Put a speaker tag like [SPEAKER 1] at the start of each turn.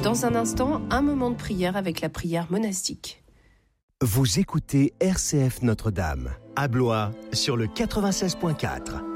[SPEAKER 1] Dans un instant, un moment de prière avec la prière monastique.
[SPEAKER 2] Vous écoutez RCF Notre-Dame, à Blois, sur le 96.4.